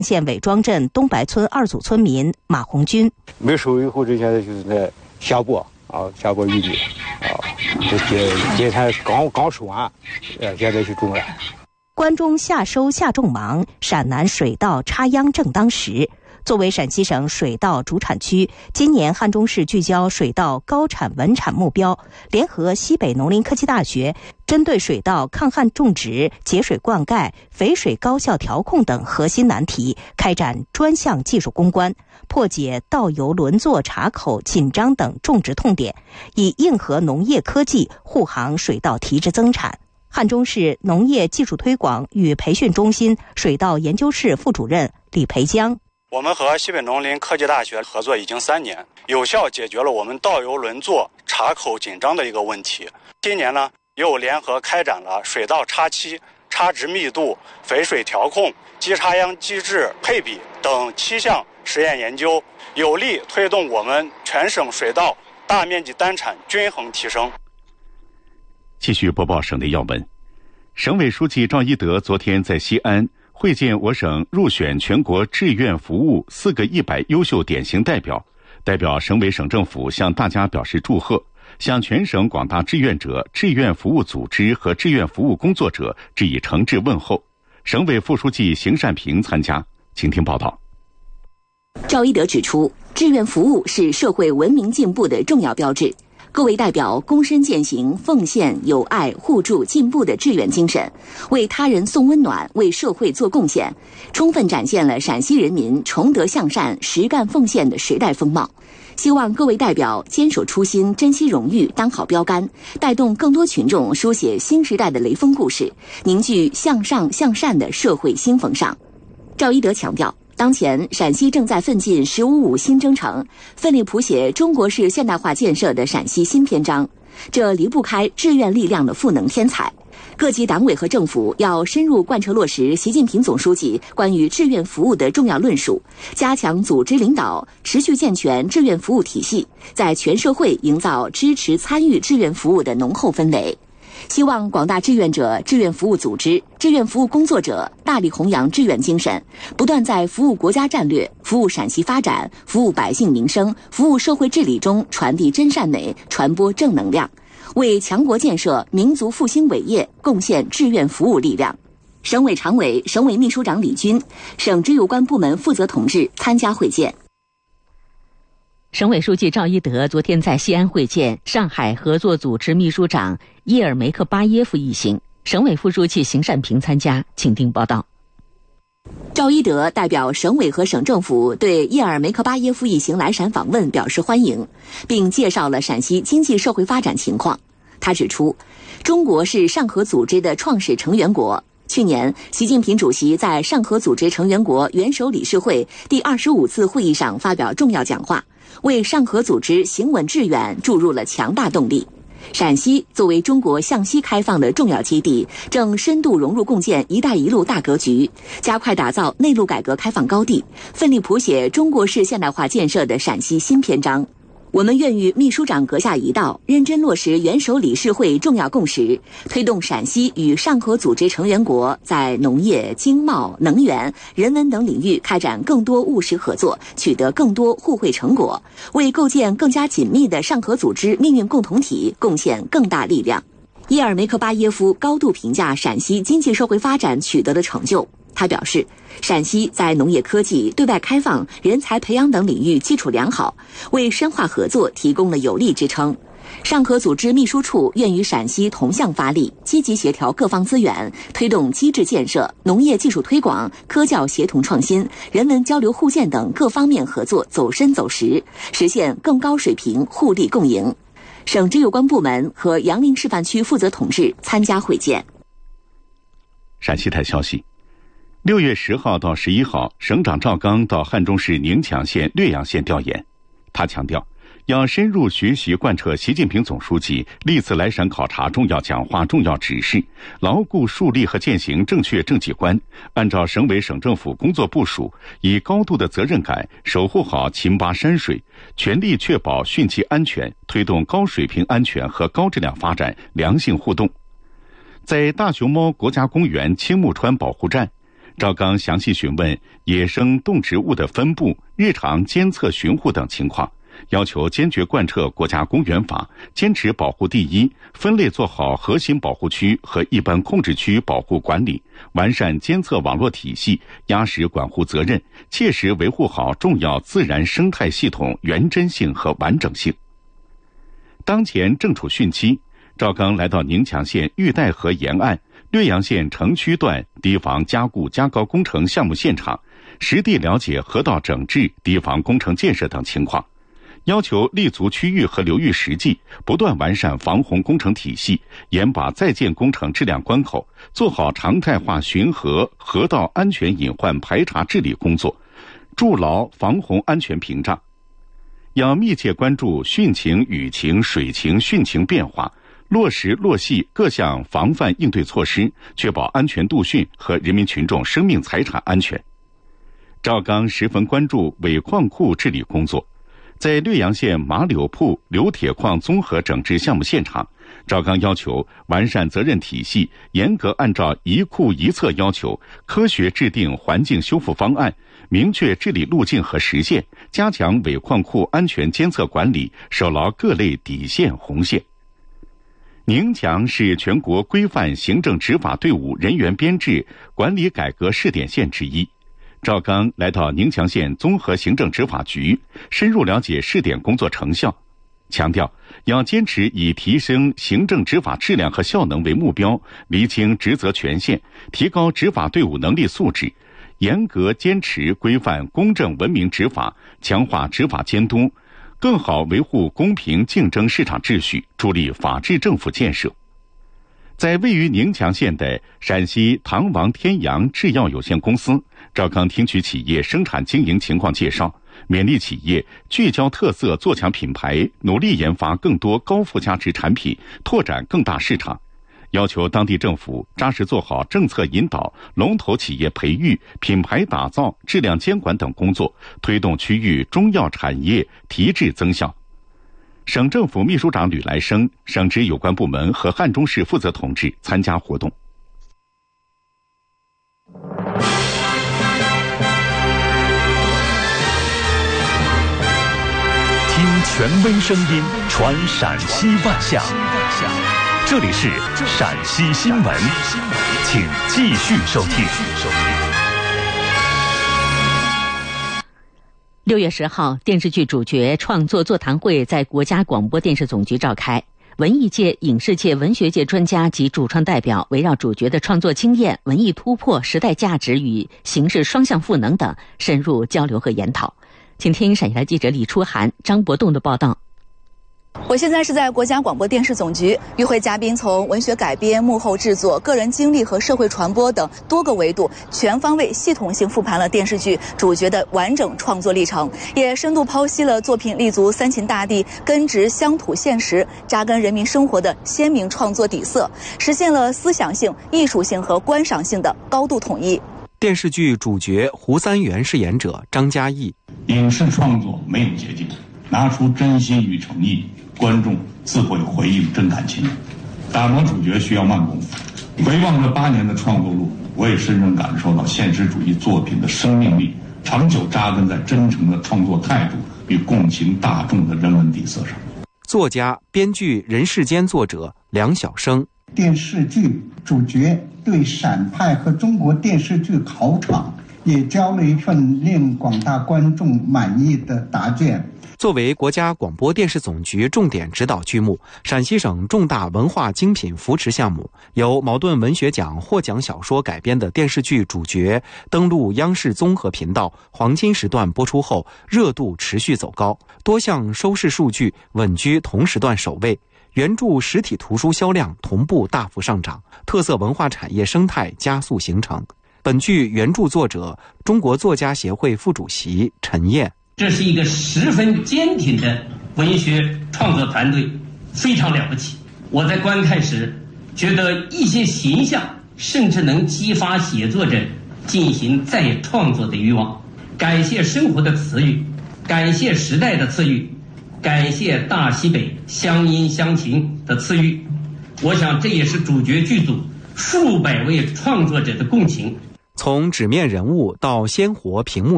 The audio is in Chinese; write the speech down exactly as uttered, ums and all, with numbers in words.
县韦庄镇东白村二组村民马红军。 没收以后，这现在就是在下播啊，下播玉米啊，这些今天刚刚收完，呃，现在去种了。 关中夏收夏种忙，陕南水稻插秧正当时。作为陕西省水稻主产区，今年汉中市聚焦水稻高产稳产目标，联合西北农林科技大学，针对水稻抗旱种植、节水灌溉、肥水高效调控等核心难题，开展专项技术攻关，破解稻油轮作查口紧张等种植痛点，以硬核农业科技护航水稻提质增产。汉中市农业技术推广与培训中心水稻研究室副主任李培江。 我们和西北农林科技大学合作已经三年，有效解决了我们稻油轮作查口紧张的一个问题。今年呢，又联合开展了水稻插期、插植密度、肥水调控、机插秧机制配比等七项实验研究，有力推动我们全省水稻大面积单产均衡提升。 继续播报省内要闻。省委书记赵一德昨天在西安会见我省入选全国志愿服务四个一百优秀典型代表，代表省委省政府向大家表示祝贺，向全省广大志愿者、志愿服务组织和志愿服务工作者致以诚挚问候。省委副书记邢善平参加，请听报道。 赵一德指出，志愿服务是社会文明进步的重要标志。各位代表躬身践行奉献、友爱、互助、进步的志愿精神，为他人送温暖，为社会做贡献，充分展现了陕西人民崇德向善、实干奉献的时代风貌。希望各位代表坚守初心，珍惜荣誉，当好标杆，带动更多群众书写新时代的雷锋故事，凝聚向上向善的社会新风尚。赵一德强调，当前，陕西正在奋进“十五五”新征程，奋力谱写中国式现代化建设的陕西新篇章。这离不开志愿力量的赋能添彩。各级党委和政府要深入贯彻落实习近平总书记关于志愿服务的重要论述，加强组织领导，持续健全志愿服务体系，在全社会营造支持参与志愿服务的浓厚氛围。希望广大志愿者、志愿服务组织、志愿服务工作者大力弘扬志愿精神，不断在服务国家战略、服务陕西发展、服务百姓民生、服务社会治理中传递真善美，传播正能量，为强国建设、民族复兴伟业贡献志愿服务力量。省委常委、省委秘书长李军、省直有关部门负责同志参加会见。 省委书记赵一德昨天在西安会见上海合作组织秘书长叶尔梅克巴耶夫一行，省委副书记邢善平参加，请听报道。 赵一德代表省委和省政府对叶尔梅克巴耶夫一行来陕访问表示欢迎，并介绍了陕西经济社会发展情况。他指出，中国是上合组织的创始成员国。去年，习近平主席在上合组织成员国元首理事会第二十五次会议上发表重要讲话，为上合组织行稳致远注入了强大动力。陕西作为中国向西开放的重要基地，正深度融入共建“一带一路”大格局，加快打造内陆改革开放高地，奋力谱写中国式现代化建设的陕西新篇章。我们愿与秘书长阁下一道，认真落实元首理事会重要共识，推动陕西与上合组织成员国在农业、经贸、能源、人文等领域开展更多务实合作，取得更多互惠成果，为构建更加紧密的上合组织命运共同体贡献更大力量。叶尔梅克巴耶夫高度评价陕西经济社会发展取得的成就。他表示，陕西在农业科技、对外开放、人才培养等领域基础良好，为深化合作提供了有力支撑。上合组织秘书处愿与陕西同向发力，积极协调各方资源，推动机制建设、农业技术推广、科教协同创新、人文交流互鉴等各方面合作走深走实，实现更高水平互利共赢。省直有关部门和杨凌示范区负责同志参加会见。 陕西台消息，六月十号到十一号，省长赵刚到汉中市宁强县略阳县调研。他强调，要深入学习贯彻习近平总书记历次来陕考察重要讲话、重要指示，牢固树立和践行正确政绩观，按照省委省政府工作部署，以高度的责任感守护好秦巴山水，全力确保汛期安全，推动高水平安全和高质量发展良性互动。在大熊猫国家公园青木川保护站， 赵刚详细询问野生动植物的分布、日常监测巡护等情况，要求坚决贯彻国家公园法，坚持保护第一，分类做好核心保护区和一般控制区保护管理，完善监测网络体系，压实管护责任，切实维护好重要自然生态系统原真性和完整性。当前正处汛期，赵刚来到宁强县玉带河沿岸、略阳县城区段堤防加固加高工程项目现场，实地了解河道整治、堤防工程建设等情况，要求立足区域和流域实际，不断完善防洪工程体系，严把在建工程质量关口，做好常态化巡河、河道安全隐患排查治理工作，筑牢防洪安全屏障。要密切关注汛情、雨情、水情、汛情变化，落实落细各项防范应对措施，确保安全度汛和人民群众生命财产安全。赵刚十分关注尾矿库治理工作，在略阳县马柳铺硫铁矿综合整治项目现场，赵刚要求完善责任体系，严格按照一库一测要求，科学制定环境修复方案，明确治理路径和时限，加强尾矿库安全监测管理，守牢各类底线红线。宁强是全国规范行政执法队伍人员编制管理改革试点县之一。赵刚来到宁强县综合行政执法局，深入了解试点工作成效，强调要坚持以提升行政执法质量和效能为目标，厘清职责权限，提高执法队伍能力素质，严格坚持规范公正文明执法，强化执法监督，更好维护公平竞争市场秩序，助力法治政府建设。在位于宁强县的陕西唐王天阳制药有限公司，赵刚听取企业生产经营情况介绍，勉励企业聚焦特色，做强品牌，努力研发更多高附加值产品，拓展更大市场。要求当地政府扎实做好政策引导、龙头企业培育、品牌打造、质量监管等工作，推动区域中药产业提质增效。省政府秘书长吕来生、省直有关部门和汉中市负责同志参加活动。 听权威声音，传陕西万象。这里是陕西新闻，请继续收听。 六月十号，电视剧主角创作座谈会在国家广播电视总局召开。文艺界、影视界、文学界专家及主创代表围绕主角的创作经验、文艺突破、时代价值与形势双向赋能等深入交流和研讨。请听陕西台记者李初涵、张博栋的报道。 我现在是在国家广播电视总局，与会嘉宾从文学改编、幕后制作、个人经历和社会传播等多个维度，全方位系统性复盘了电视剧主角的完整创作历程，也深度剖析了作品立足三秦大地、根植乡土现实、扎根人民生活的鲜明创作底色，实现了思想性、艺术性和观赏性的高度统一。 电视剧主角胡三元饰演者张嘉译： 影视创作没有捷径，拿出真心与诚意，观众自会回应真感情。打磨主角需要慢功夫。回望这八年的创作路，我也深深感受到现实主义作品的生命力长久扎根在真诚的创作态度与共情大众的人文底色上。 作家、编剧、人世间作者梁晓声： 电视剧主角对陕派和中国电视剧考场也交了一份令广大观众满意的答卷。 作为国家广播电视总局重点指导剧目，陕西省重大文化精品扶持项目，由茅盾文学奖获奖小说改编的电视剧主角登陆央视综合频道黄金时段播出后，热度持续走高，多项收视数据稳居同时段首位，原著实体图书销量同步大幅上涨，特色文化产业生态加速形成。本剧原著作者中国作家协会副主席陈燕： 这是一个十分坚挺的文学创作团队，非常了不起。我在观看时觉得一些形象甚至能激发写作者进行再创作的欲望。感谢生活的赐予，感谢时代的赐予，感谢大西北乡音乡情的赐予。我想这也是主角剧组数百位创作者的共情。 从纸面人物到鲜活屏幕